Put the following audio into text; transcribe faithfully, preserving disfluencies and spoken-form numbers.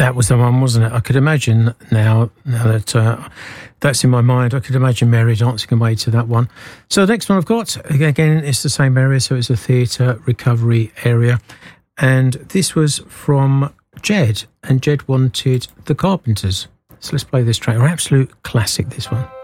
That was the one, wasn't it? I could imagine now, now that uh, that's in my mind, I could imagine Mary dancing away to that one. So the next one I've got, again, it's the same area, so it's a theatre recovery area. And this was from Jed, and Jed wanted The Carpenters. So let's play this track. An absolute classic, this one.